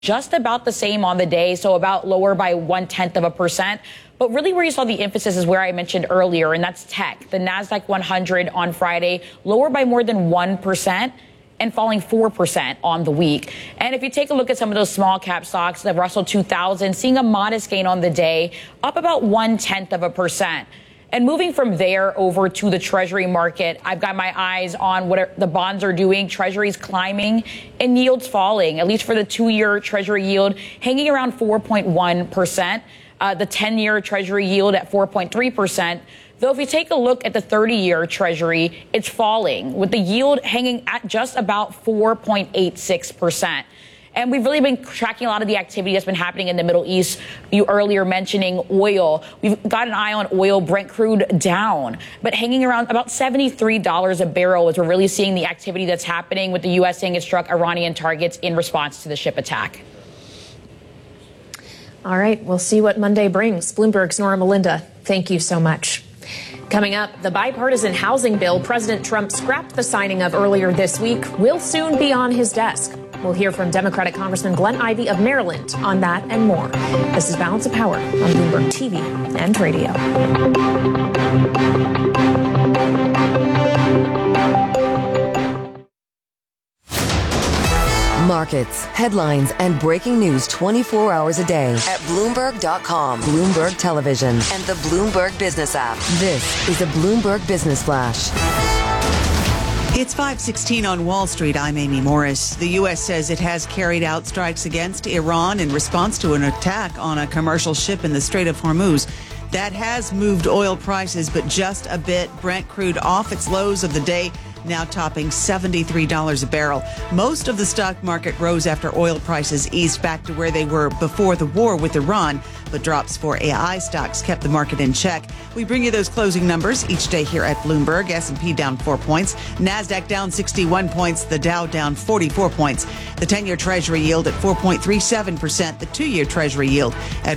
just about the same on the day, so about lower by 0.1%. But really where you saw the emphasis is where I mentioned earlier, and that's tech. The NASDAQ 100 on Friday, lower by more than 1% and falling 4% on the week. And if you take a look at some of those small cap stocks, the Russell 2000, seeing a modest gain on the day, up about 0.1%. And moving from there over to the Treasury market, I've got my eyes on what the bonds are doing. Treasuries climbing and yields falling, at least for the 2-year Treasury yield, hanging around 4.1%. The 10-year Treasury yield at 4.3%. Though if you take a look at the 30-year Treasury, it's falling, with the yield hanging at just about 4.86%. And we've really been tracking a lot of the activity that's been happening in the Middle East. You earlier mentioning oil. We've got an eye on oil, Brent crude down, but hanging around about $73 a barrel as we're really seeing the activity that's happening with the U.S. saying it struck Iranian targets in response to the ship attack. All right, we'll see what Monday brings. Bloomberg's Nora Melinda, thank you so much. Coming up, the bipartisan housing bill President Trump scrapped the signing of earlier this week will soon be on his desk. We'll hear from Democratic Congressman Glenn Ivey of Maryland on that and more. This is Balance of Power on Bloomberg TV and radio. Markets, headlines, and breaking news 24 hours a day at Bloomberg.com, Bloomberg Television, and the Bloomberg Business app. This is a Bloomberg Business Flash. It's 5:16 on Wall Street. I'm Amy Morris. The U.S. says it has carried out strikes against Iran in response to an attack on a commercial ship in the Strait of Hormuz. That has moved oil prices, but just a bit. Brent crude off its lows of the day, now topping $73 a barrel. Most of the stock market rose after oil prices eased back to where they were before the war with Iran, but drops for AI stocks kept the market in check. We bring you those closing numbers each day here at Bloomberg. S&P down 4 points, NASDAQ down 61 points, the Dow down 44 points. The 10-year Treasury yield at 4.37%, the 2-year Treasury yield at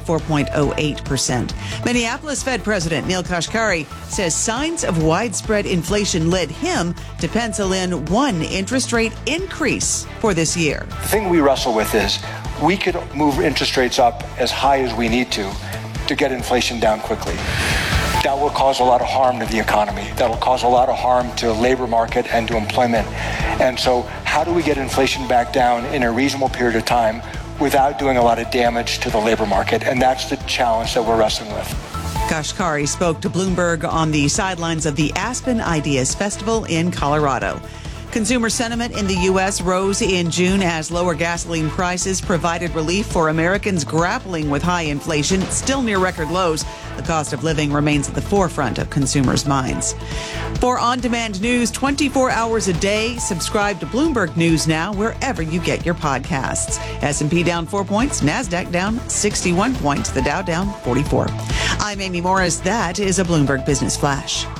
4.08%. Minneapolis Fed President Neel Kashkari says signs of widespread inflation led him to pencil in one interest rate increase for this year. The thing we wrestle with is we could move interest rates up as high as we need to get inflation down quickly. That will cause a lot of harm to the economy. That'll cause a lot of harm to the labor market and to employment. And so how do we get inflation back down in a reasonable period of time without doing a lot of damage to the labor market? And that's the challenge that we're wrestling with. Kashkari spoke to Bloomberg on the sidelines of the Aspen Ideas Festival in Colorado. Consumer sentiment in the U.S. rose in June as lower gasoline prices provided relief for Americans grappling with high inflation, still near record lows. The cost of living remains at the forefront of consumers' minds. For on-demand news 24 hours a day, subscribe to Bloomberg News now wherever you get your podcasts. S&P down 4 points, NASDAQ down 61 points, the Dow down 44. I'm Amy Morris. That is a Bloomberg Business Flash.